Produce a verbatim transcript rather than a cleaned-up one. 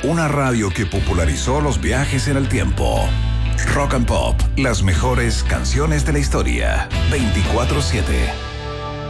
una radio que popularizó los viajes en el tiempo. Rock and Pop, las mejores canciones de la historia. veinticuatro siete.